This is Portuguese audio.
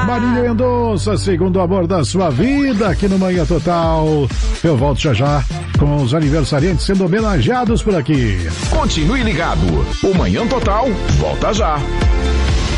Marília Mendonça, segundo o amor da sua vida, aqui no Manhã Total. Eu volto já com os aniversariantes sendo homenageados por aqui. Continue ligado. O Manhã Total volta já.